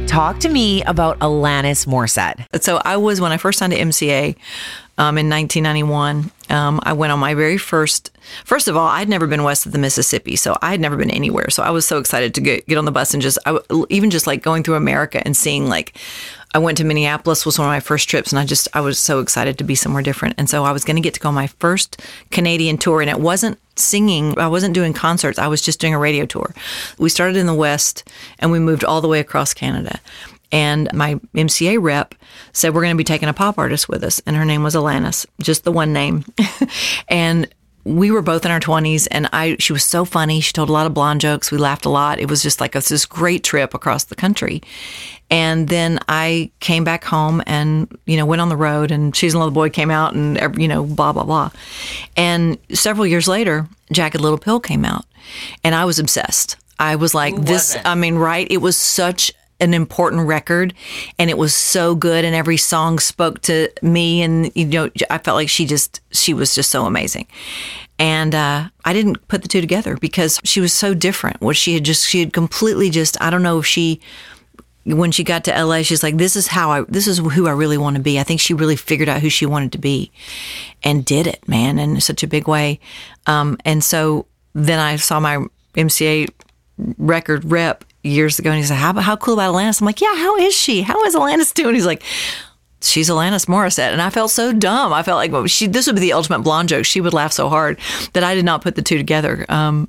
Talk to me about Alanis Morissette. So when I first signed to MCA in 1991, I went on my very first of all, I'd never been west of the Mississippi, so I had never been anywhere. So I was so excited to get on the bus and even just like going through America and seeing, like, I went to Minneapolis, was one of my first trips, and I was so excited to be somewhere different. And so I was going to get to go on my first Canadian tour, and it wasn't singing. I wasn't doing concerts. I was just doing a radio tour. We started in the West, and we moved all the way across Canada. And my MCA rep said, we're going to be taking a pop artist with us. And her name was Alanis, just the one name. And we were both in our 20s, and she was so funny. She told a lot of blonde jokes. We laughed a lot. It was just like this great trip across the country. And then I came back home and, went on the road, and She's in Love, the Boy came out, and, blah, blah, blah. And several years later, Jagged Little Pill came out, and I was obsessed. I was like, right? It was such an important record, and it was so good, and every song spoke to me, and I felt like she was just so amazing. And I didn't put the two together because she was so different. She had completely I don't know if when she got to LA, she's like, this is who I really want to be. I think she really figured out who she wanted to be and did it, man, in such a big way. And so then I saw my MCA record rep years ago, and he said, how cool about Alanis? I'm like, yeah, how is she? How is Alanis doing? He's like, she's Alanis Morissette. And I felt so dumb. I felt like this would be the ultimate blonde joke. She would laugh so hard that I did not put the two together.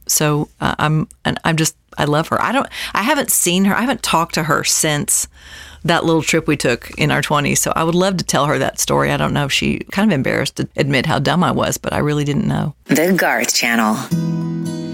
I love her. I haven't seen her. I haven't talked to her since that little trip we took in our 20s. So I would love to tell her that story. I don't know if she kind of embarrassed to admit how dumb I was, but I really didn't know. The Garth Channel.